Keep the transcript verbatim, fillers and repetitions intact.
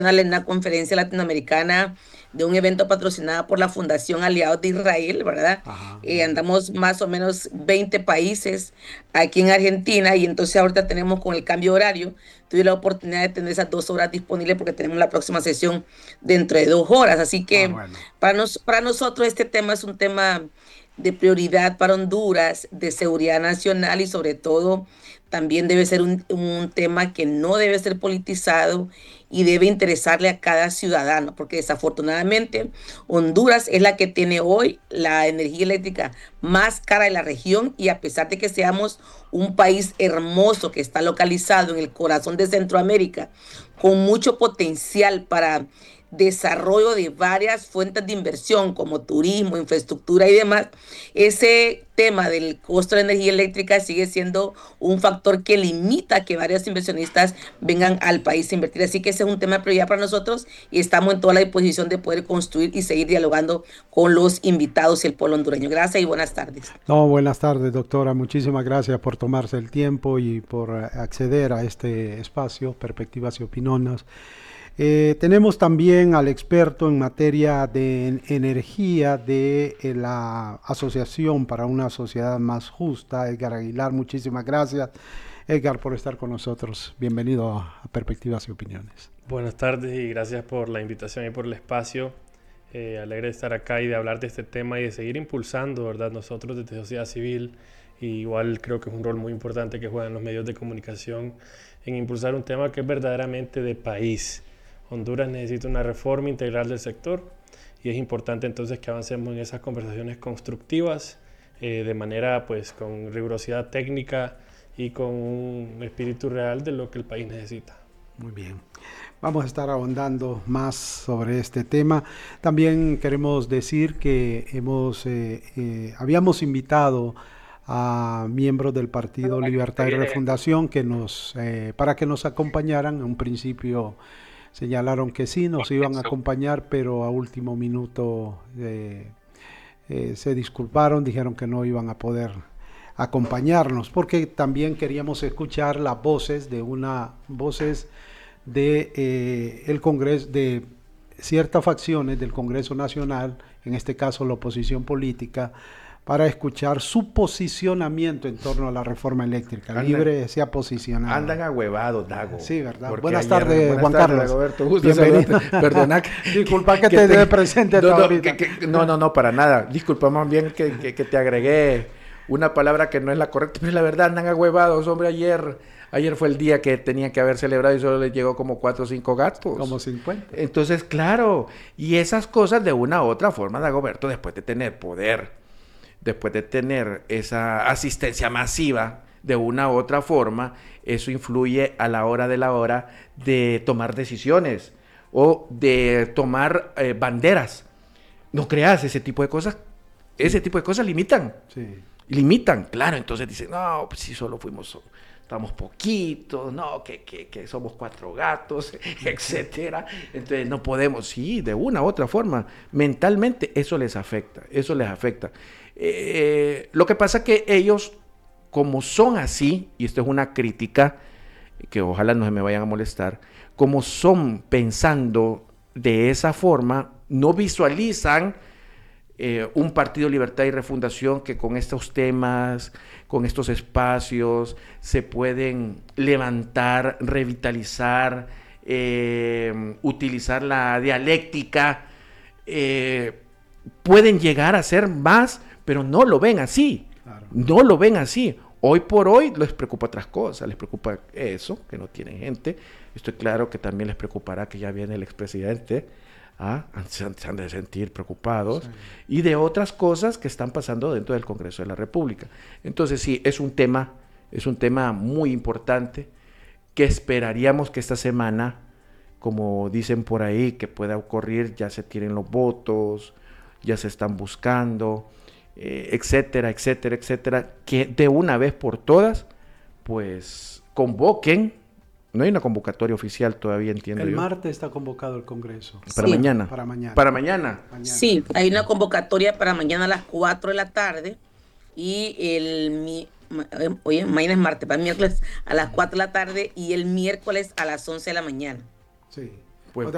en una conferencia latinoamericana de un evento patrocinado por la Fundación Aliados de Israel, ¿verdad? Ajá, Eh, muy bien. andamos más o menos veinte países aquí en Argentina y entonces ahorita tenemos con el cambio de horario, tuve la oportunidad de tener esas dos horas disponibles porque tenemos la próxima sesión dentro de dos horas. Así Ah, que bueno. para, nos, para nosotros este tema es un tema de prioridad para Honduras, de seguridad nacional y sobre todo también debe ser un, un tema que no debe ser politizado y debe interesarle a cada ciudadano, porque desafortunadamente Honduras es la que tiene hoy la energía eléctrica más cara de la región y a pesar de que seamos un país hermoso que está localizado en el corazón de Centroamérica, con mucho potencial para desarrollo de varias fuentes de inversión como turismo, infraestructura y demás, ese tema del costo de energía eléctrica sigue siendo un factor que limita que varios inversionistas vengan al país a invertir. Así que ese es un tema de prioridad para nosotros y estamos en toda la disposición de poder construir y seguir dialogando con los invitados y el pueblo hondureño. Gracias y buenas tardes. No, buenas tardes, doctora. Muchísimas gracias por tomarse el tiempo y por eh, acceder a este espacio, Perspectivas y Opiniones. Eh, tenemos también al experto en materia de en- energía de eh, la Asociación para una Sociedad Más Justa, Edgar Aguilar. Muchísimas gracias, Edgar, por estar con nosotros. Bienvenido a Perspectivas y Opiniones. Buenas tardes y gracias por la invitación y por el espacio. Eh, alegre de estar acá y de hablar de este tema y de seguir impulsando, ¿verdad? Nosotros desde sociedad civil, y igual creo que es un rol muy importante que juegan los medios de comunicación en impulsar un tema que es verdaderamente de país. Honduras necesita una reforma integral del sector y es importante entonces que avancemos en esas conversaciones constructivas eh, de manera pues con rigurosidad técnica y con un espíritu real de lo que el país necesita. Muy bien. Vamos a estar ahondando más sobre este tema. También queremos decir que hemos, eh, eh, habíamos invitado a miembros del Partido Libertad y Refundación que nos, eh, para que nos acompañaran. En un principio señalaron que sí, nos iban a acompañar, pero a último minuto eh, eh, se disculparon, dijeron que no iban a poder acompañarnos, porque también queríamos escuchar las voces de una voces de eh, el Congreso, de ciertas facciones del Congreso Nacional, en este caso la oposición política, para escuchar su posicionamiento en torno a la reforma eléctrica. Andan, Libre se ha posicionado. andan ahuevados, Dago. Sí, ¿verdad? Porque Buenas ayer, tardes, buenas Juan tardes, Carlos. Dagoberto. Gusto Bienvenido. saludarte. Perdona que, Disculpa que, que te te dé presente hasta no, no, ahorita. que, que, no, no, no, para nada. Disculpa más bien que, que, que te agregué una palabra que no es la correcta, pero la verdad andan ahuevados, hombre. Ayer, ayer fue el día que tenían que haber celebrado y solo les llegó como cuatro o cinco gatos. Como cincuenta. Entonces, claro, y esas cosas de una u otra forma, Dagoberto, después de tener poder, después de tener esa asistencia masiva de una u otra forma, eso influye a la hora de la hora de tomar decisiones o de tomar eh, banderas. No creas, ese tipo de cosas, ese tipo de cosas limitan. Sí. Limitan, claro, entonces dicen, no, pues si solo fuimos, estamos poquitos, no, que, que, que somos cuatro gatos, etcétera. Entonces no podemos, sí, de una u otra forma, mentalmente eso les afecta, eso les afecta. Eh, lo que pasa es que ellos, como son así, y esto es una crítica, que ojalá no se me vayan a molestar, como son pensando de esa forma, no visualizan eh, un partido Libertad y Refundación que con estos temas, con estos espacios, se pueden levantar, revitalizar, eh, utilizar la dialéctica, eh, pueden llegar a ser más, pero no lo ven así, claro. No lo ven así. Hoy por hoy les preocupa otras cosas, les preocupa eso, que no tienen gente. Estoy claro que también les preocupará que ya viene el expresidente, ¿ah? se, han, se han de sentir preocupados, sí. Y de otras cosas que están pasando dentro del Congreso de la República. Entonces sí, es un tema, es un tema muy importante que esperaríamos que esta semana, como dicen por ahí, que pueda ocurrir, ya se tienen los votos, ya se están buscando, eh, etcétera, etcétera, etcétera, que de una vez por todas, pues convoquen. No hay una convocatoria oficial todavía, entiendo El yo. martes está convocado el Congreso. Para Sí. mañana. Para mañana. Para mañana. Mañana. Sí, hay una convocatoria para mañana a las cuatro de la tarde y el mi, ma- eh, oye, mañana es martes, para el miércoles a las cuatro de la tarde y el miércoles a las once de la mañana. Sí.